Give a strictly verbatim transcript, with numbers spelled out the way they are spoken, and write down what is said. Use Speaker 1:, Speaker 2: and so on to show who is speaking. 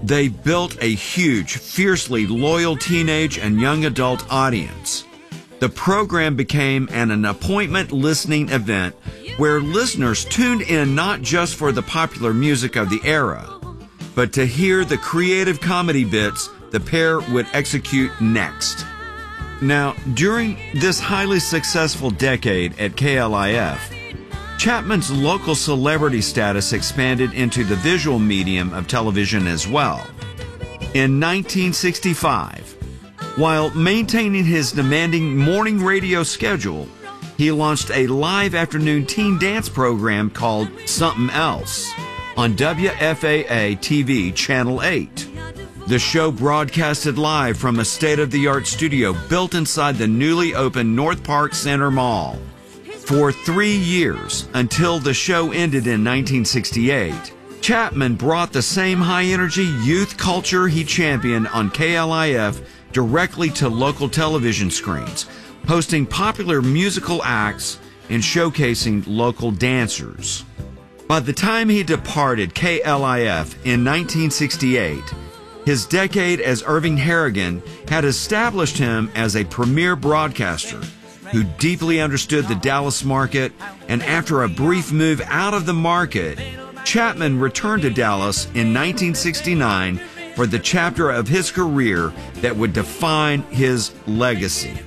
Speaker 1: They built a huge, fiercely loyal teenage and young adult audience. The program became an, an appointment listening event where listeners tuned in not just for the popular music of the era, but to hear the creative comedy bits the pair would execute next. Now, during this highly successful decade at K L I F, Chapman's local celebrity status expanded into the visual medium of television as well. In nineteen sixty-five, while maintaining his demanding morning radio schedule, he launched a live afternoon teen dance program called Something Else on W F A A T V Channel eight. The show broadcasted live from a state-of-the-art studio built inside the newly opened North Park Center Mall. For three years, until the show ended in nineteen sixty-eight, Chapman brought the same high-energy youth culture he championed on K L I F directly to local television screens, hosting popular musical acts and showcasing local dancers. By the time he departed K L I F in nineteen sixty-eight, his decade as Irving Harrigan had established him as a premier broadcaster who deeply understood the Dallas market, and after a brief move out of the market, Chapman returned to Dallas in nineteen sixty-nine for the chapter of his career that would define his legacy.